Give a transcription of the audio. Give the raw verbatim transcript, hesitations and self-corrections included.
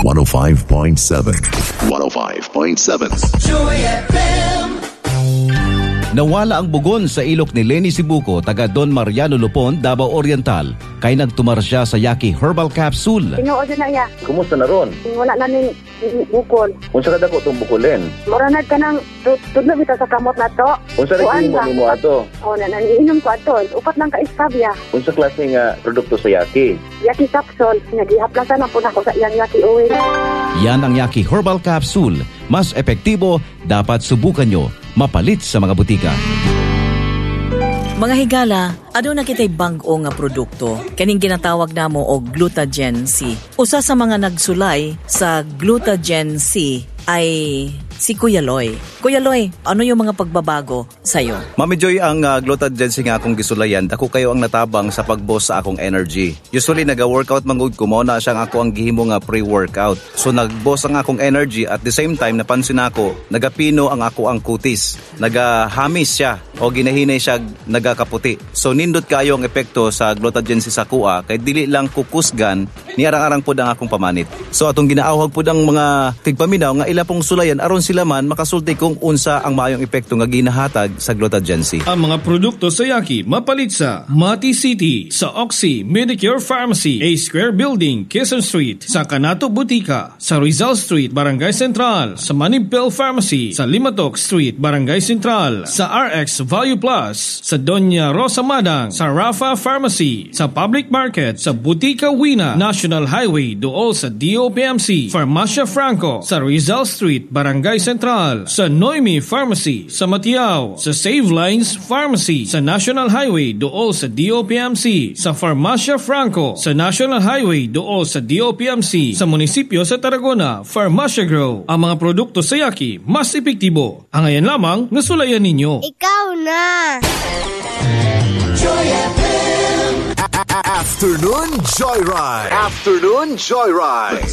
one oh five point seven. one oh five point seven. Joy F M. Nawala ang bugon sa ilok ni Lenny Sibuko, taga Don Mariano Lupon, Davao Oriental. Kay nagtumar siya sa Yaki Herbal Capsule. Tinuod na iya. Kumusta na ron? Wala na ning bukol. Unsa ka dako tong bukulen? Moranad ka nang tudlo bitaw sa kamot na to. Unsa ra mo nimo ato? O na nangiinom ko ato. Upat lang ka istabya. Unsa klase nga produkto sa Yaki? Yaki Capsule. Nagihaplasan na po na ko sa iyang Yaki Oil. Yan ang Yaki Herbal Capsule. Mas epektibo, dapat subukan nyo. Mapalit sa mga butika. Mga higala, aduna kitay bag-o nga produkto. Kaning ginatawag namo og Glutagen C. Usa sa mga nagsulay sa Glutagen C ay si Kuya Loy. Kuya Loy, ano yung mga pagbabago sa'yo? Mami Joy, ang uh, Glutagen C nga akong gisulayan, dako kayo ang natabang sa pag-boss sa akong energy. Usually, naga-workout mangud ko, mao na siyang ako ang gihimo nga pre-workout. So, nag-boss ang akong energy, at the same time, napansin ako, nagapino ang ako ang kutis. Nagahamis siya, o ginahinay siya, nagakaputi. So, nindot kayo ang epekto sa Glutagen C sa kuha, kay dili lang kukusgan, niarang-arang po ang akong pamanit. So, atong ginaawhag po ng mga tigpaminaw, nga ila pong sulayan, aron sila man makasulti kung unsa ang maayong epekto nga ginahatag sa Glutagen C. Ang mga produkto sa Yaki mapalit sa Mati City, sa Oxy Medicure Pharmacy, A Square Building, Quezon Street, sa Canato Butika, sa Rizal Street, Barangay Central, sa Manibel Pharmacy, sa Limatok Street, Barangay Central, sa R X Value Plus, sa Doña Rosa Madang, sa Rafa Pharmacy, sa Public Market, sa Butika Wina, National Highway, dool sa D O P M C, Farmacia Franco, sa Rizal Street, Barangay Central, sa Noemi Pharmacy, sa Matiao, sa Save Lines Pharmacy, sa National Highway dool sa D O P M C, sa Farmacia Franco, sa National Highway dool sa D O P M C, sa munisipyo sa Tarragona, Farmacia Grow. Ang mga produkto sa Yaki mas epektibo. Ang ayan lamang nasulayan ninyo. Ikaw na! Joy F M. Afternoon Joyride. Afternoon Joyride.